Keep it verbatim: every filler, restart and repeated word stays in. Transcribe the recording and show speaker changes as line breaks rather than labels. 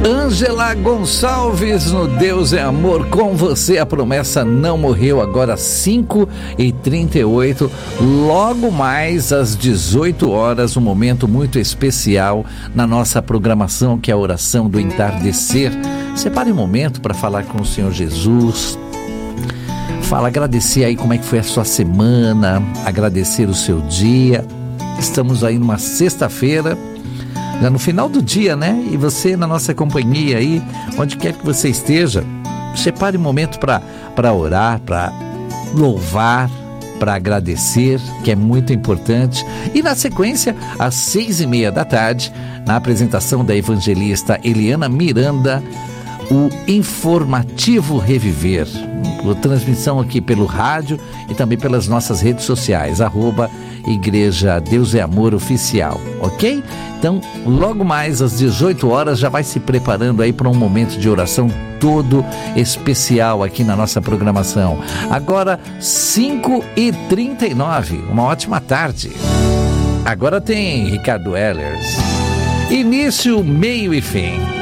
Ângela Gonçalves no Deus é Amor, com você a promessa não morreu. Agora cinco e trinta e oito, logo mais às dezoito horas, um momento muito especial na nossa programação, que é a oração do entardecer. Separe um momento para falar com o Senhor Jesus. Fala, agradecer aí como é que foi a sua semana, agradecer o seu dia. Estamos aí numa sexta-feira, já no final do dia, né? E você na nossa companhia aí, onde quer que você esteja, separe um momento para orar, para louvar, para agradecer, que é muito importante. E na sequência, às seis e meia da tarde, na apresentação da evangelista Eliana Miranda, o Informativo Reviver, a transmissão aqui pelo rádio e também pelas nossas redes sociais, arroba Igreja Deus é Amor Oficial, ok? Então, logo mais às dezoito horas, já vai se preparando aí para um momento de oração todo especial aqui na nossa programação. Agora, cinco e trinta e nove, uma ótima tarde. Agora tem Ricardo Ehlers. Início, meio e fim.